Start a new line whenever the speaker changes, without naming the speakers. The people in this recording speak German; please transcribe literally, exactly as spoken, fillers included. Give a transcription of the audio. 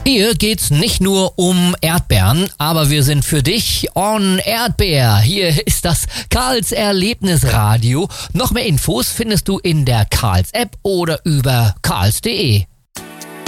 Hier geht's nicht nur um Erdbeeren, aber wir sind für dich on Erdbeer. Hier ist das Karls Erlebnisradio. Noch mehr Infos findest du in der Karls App oder über karls punkt de.